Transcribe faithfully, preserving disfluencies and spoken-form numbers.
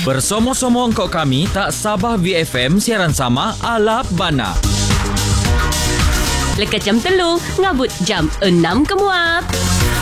Bersomong-somong kok kami tak Sabah V F M siaran sama ala bana. Lekat jam telur, ngabut jam enam kemuat.